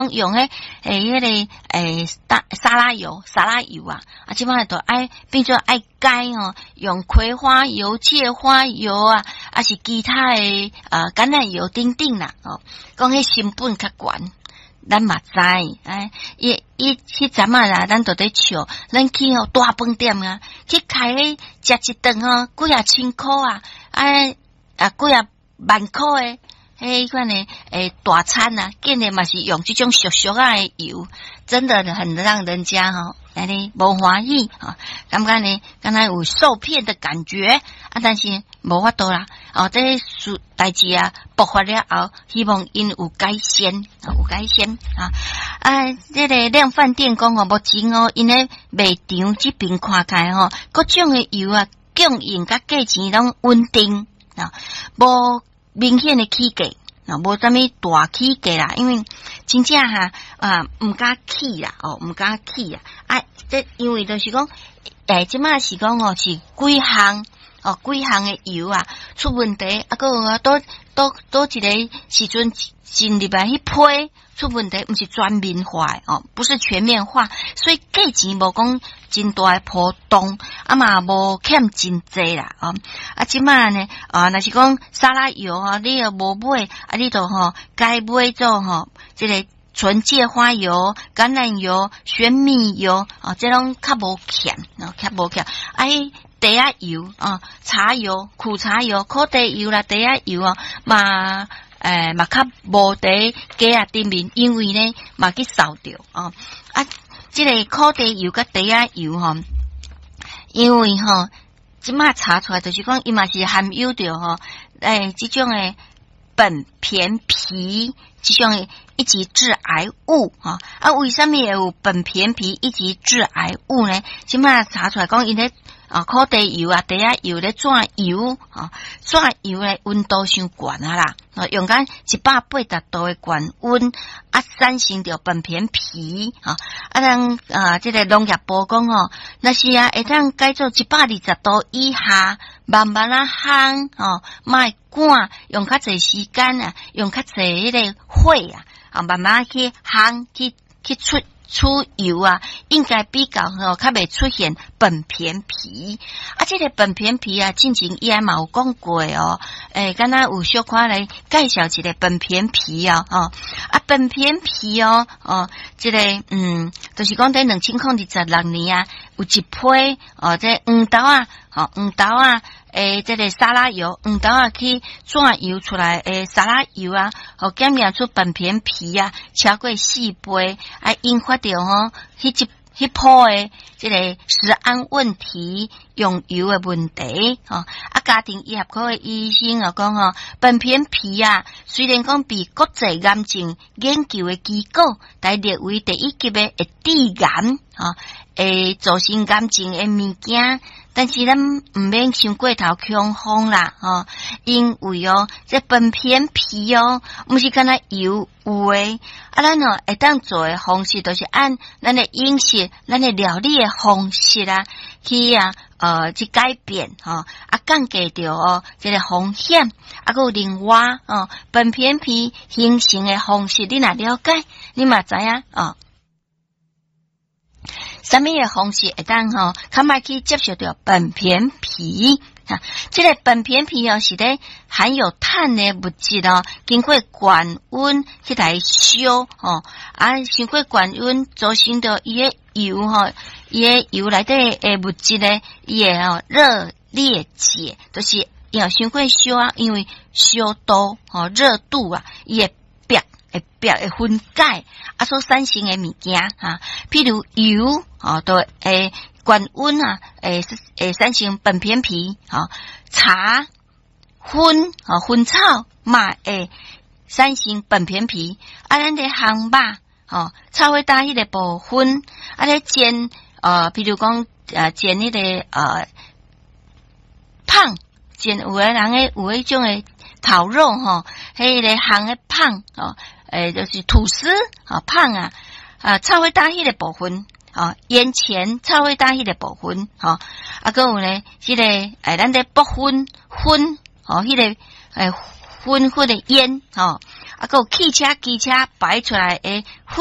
用迄个沙拉油啊，即摆都爱变做爱改哦，用葵花油、芥花油啊，还是其他的橄榄油等等啦哦，讲迄成本较悬。咱嘛知，迄阵啊啦，咱都在笑，咱去大饭店啊，去开食一顿几啊千块啊，几啊万块迄款的大餐啊，竟然嘛是用这种俗俗的油，真的很让人家安尼无欢喜感觉呢，敢若有受骗的感觉但是无法度啦这事代志爆发了后，希望因有改善这个量饭店讲目前因咧卖场这边看起来各种的油供应甲价钱拢稳定无明显的起价无啥物大起价啦，因为真正唔敢起啦这因为就是讲即马是讲是几项的油出问题个多一个时阵进入来去批出问题，不是全面化不是全面化，所以价钱无讲真大的波动嘛无欠真济啦即马呢若是讲沙拉油你又无买你就该买做这个纯芥花油、橄榄油、玄米油这拢较无欠茶仔油茶油、苦茶油、苦茶油啦、茶仔油嘛较无伫价顶面，因为呢嘛去扫掉这个苦茶油甲茶仔油因为即马查出来就是讲伊嘛是含有着这种的苯醃皮这种的一级致癌物为什么会有苯醃皮一级致癌物呢？即马查出来讲因咧苦茶油茶仔油咧转油转油咧温度伤悬啦用到180度的高温产生着苯醃皮这个农业部讲那是会当改做120度以下慢慢烘莫赶用较侪时间用较侪迄个火慢慢去烘去出油应该比较较袂出现苯醃皮这个苯醃皮之前伊也嘛有讲过敢若有小可来介绍一个苯醃皮苯醃皮这个就是讲在2026年有一批这黄豆这个沙拉油黄豆去转油出来沙拉油检验出苯醃皮超过4倍引发着迄波的这个食安问题、用油的问题家庭医学科的医生讲苯醃皮虽然讲比国际癌症研究的机构来列为第一级的致癌会造成癌症的物件，但是咱唔免伤过头恐慌啦因为这苯醃皮不是敢若油有诶咱会当做的方式就是按咱的饮食咱的料理的方式去去改变降低着这个风险还有另外苯醃皮形成的方式你若了解你嘛知影什么的方式会当较莫去接受到苯醃皮这个苯醃皮是咧含有碳的物质经过高温去来烧经过高温造成着伊的油伊的油内底的物质咧伊的热裂解就是伤过烧因为烧度热度伊会会分解所产生的物件譬如油都会高温会产生苯醃皮茶薰草嘛会产生苯醃皮咱的烘肉炒伙搭迄个部分咧煎譬如讲煎迄个胖煎有的人有迄种的烤肉迄个烘的胖就是吐司胖炒伙搭迄个部分烟前炒伙搭迄个部分还有呢迄个咱的薄粉迄个粉的烟啊，个汽车、机车排出来诶